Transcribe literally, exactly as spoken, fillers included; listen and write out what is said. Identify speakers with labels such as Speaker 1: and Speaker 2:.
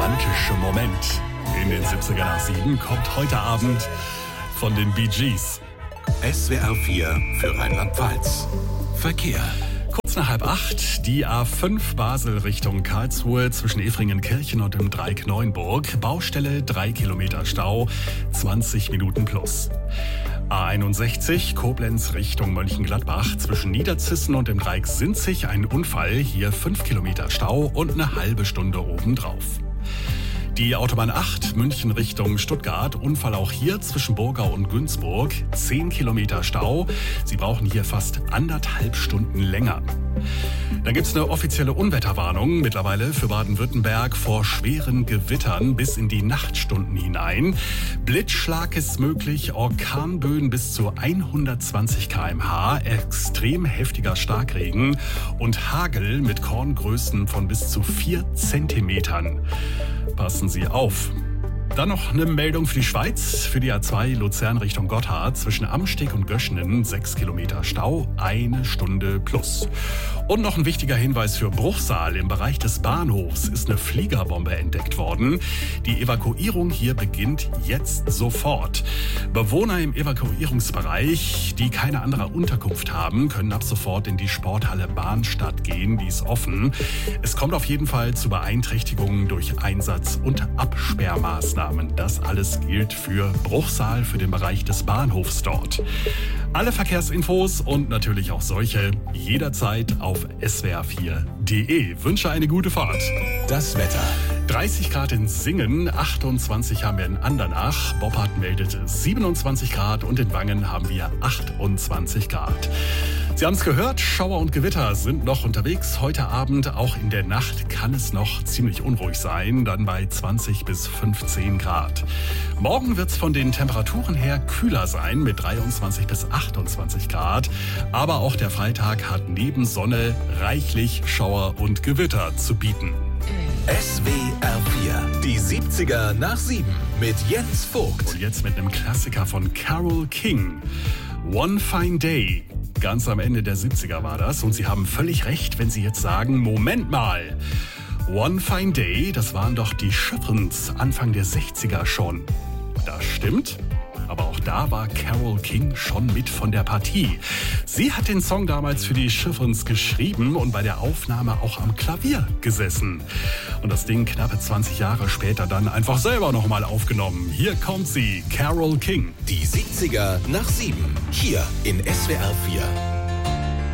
Speaker 1: romantische Moment in den siebziger nach sieben kommt heute Abend von den Bee Gees.
Speaker 2: S W R vier für Rheinland-Pfalz. Verkehr.
Speaker 1: Kurz nach halb acht, die A fünf Basel Richtung Karlsruhe zwischen Efringenkirchen und dem Dreieck Neuenburg. Baustelle, drei Kilometer Stau, zwanzig Minuten plus. A einundsechzig Koblenz Richtung Mönchengladbach zwischen Niederzissen und dem Dreieck Sinzig ein Unfall. Hier fünf Kilometer Stau und eine halbe Stunde obendrauf. Die Autobahn acht, München Richtung Stuttgart. Unfall auch hier zwischen Burgau und Günzburg. zehn Kilometer Stau. Sie brauchen hier fast anderthalb Stunden länger. Dann gibt es eine offizielle Unwetterwarnung mittlerweile für Baden-Württemberg vor schweren Gewittern bis in die Nachtstunden hinein. Blitzschlag ist möglich, Orkanböen bis zu hundertzwanzig Kilometer pro Stunde, extrem heftiger Starkregen und Hagel mit Korngrößen von bis zu vier Zentimetern. Passen Sie auf. Dann noch eine Meldung für die Schweiz. Für die A zwei Luzern Richtung Gotthard zwischen Amsteg und Göschenen sechs Kilometer Stau, eine Stunde plus. Und noch ein wichtiger Hinweis für Bruchsal. Im Bereich des Bahnhofs ist eine Fliegerbombe entdeckt worden. Die Evakuierung hier beginnt jetzt sofort. Bewohner im Evakuierungsbereich, die keine andere Unterkunft haben, können ab sofort in die Sporthalle Bahnstadt gehen. Die ist offen. Es kommt auf jeden Fall zu Beeinträchtigungen durch Einsatz- und Absperrmaßnahmen. Das alles gilt für Bruchsal, für den Bereich des Bahnhofs dort. Alle Verkehrsinfos und natürlich auch solche jederzeit auf S W R vier punkt de. Wünsche eine gute Fahrt.
Speaker 2: Das Wetter.
Speaker 1: dreißig Grad in Singen, achtundzwanzig haben wir in Andernach. Boppard meldet siebenundzwanzig Grad und in Wangen haben wir achtundzwanzig Grad. Sie haben es gehört, Schauer und Gewitter sind noch unterwegs. Heute Abend, auch in der Nacht, kann es noch ziemlich unruhig sein, dann bei zwanzig bis fünfzehn Grad. Morgen wird es von den Temperaturen her kühler sein mit dreiundzwanzig bis achtundzwanzig Grad. Aber auch der Freitag hat neben Sonne reichlich Schauer und Gewitter zu bieten.
Speaker 2: S W R vier, die siebziger nach sieben mit Jens Vogt.
Speaker 1: Und jetzt mit einem Klassiker von Carole King. One Fine Day. Ganz am Ende der siebziger war das. Und Sie haben völlig recht, wenn Sie jetzt sagen, Moment mal. One Fine Day, das waren doch die Chiffons Anfang der sechziger schon. Das stimmt. Aber auch da war Carole King schon mit von der Partie. Sie hat den Song damals für die Chiffons geschrieben und bei der Aufnahme auch am Klavier gesessen. Und das Ding knappe zwanzig Jahre später dann einfach selber nochmal aufgenommen. Hier kommt sie, Carole King.
Speaker 2: Die siebziger nach sieben, hier in S W R vier.